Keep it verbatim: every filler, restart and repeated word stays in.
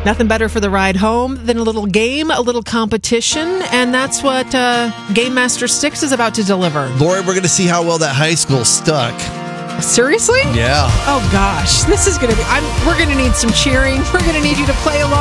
Nothing better for the ride home than a little game, a little competition, and that's what uh, Game Master Sticks is about to deliver. Lori, we're going to see how well that high school stuck. Seriously? Yeah. Oh, gosh. This is going to be... I'm, we're going to need some cheering. We're going to need you to play along.